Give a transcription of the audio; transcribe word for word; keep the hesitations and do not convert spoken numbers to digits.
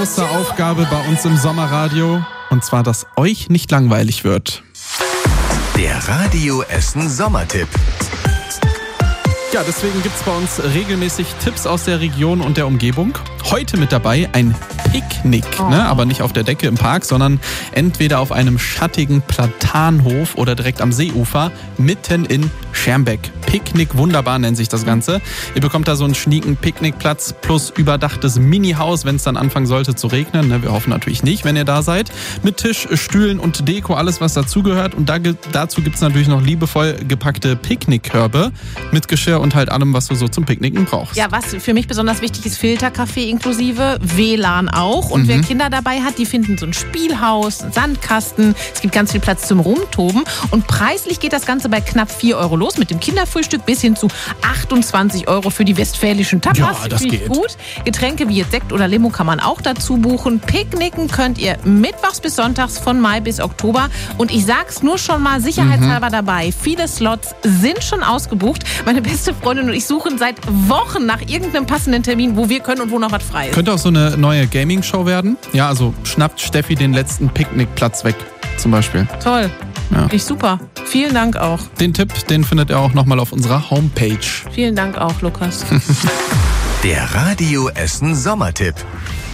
große Aufgabe bei uns im Sommerradio. Und zwar, dass euch nicht langweilig wird. Der Radio Essen Sommertipp. Ja, deswegen gibt's bei uns regelmäßig Tipps aus der Region und der Umgebung. Heute mit dabei ein Picknick, oh. ne? Aber nicht auf der Decke im Park, sondern entweder auf einem schattigen Platanhof oder direkt am Seeufer, mitten in Schermbeck. Picknick wunderbar nennt sich das Ganze. Ihr bekommt da so einen schnieken Picknickplatz plus überdachtes Mini-Haus, wenn es dann anfangen sollte zu regnen. Ne? Wir hoffen natürlich nicht, wenn ihr da seid. Mit Tisch, Stühlen und Deko, alles was dazugehört. Und da, dazu gibt's natürlich noch liebevoll gepackte Picknickkörbe mit Geschirr und halt allem, was du so zum Picknicken brauchst. Ja, was für mich besonders wichtig ist, Filterkaffee inklusive, W L A N auch. Und mhm. wer Kinder dabei hat, die finden so ein Spielhaus, einen Sandkasten. Es gibt ganz viel Platz zum Rumtoben. Und preislich geht das Ganze bei knapp vier Euro los, mit dem Kinderfrühstück bis hin zu achtundzwanzig Euro für die westfälischen Tapas. Ja, das Finde ich geht. gut. Getränke wie jetzt Sekt oder Limo kann man auch dazu buchen. Picknicken könnt ihr mittwochs bis sonntags von Mai bis Oktober. Und ich sag's nur schon mal sicherheitshalber mhm. dabei. Viele Slots sind schon ausgebucht. Meine beste Freundin und ich suchen seit Wochen nach irgendeinem passenden Termin, wo wir können und wo noch was frei ist. Könnte auch so eine neue Gaming-Show werden. Ja, also schnappt Steffi den letzten Picknickplatz weg, zum Beispiel. Toll. Ja. Finde ich super. Vielen Dank auch. Den Tipp, den findet ihr auch nochmal auf unserer Homepage. Vielen Dank auch, Lukas. Der Radio Essen Sommertipp.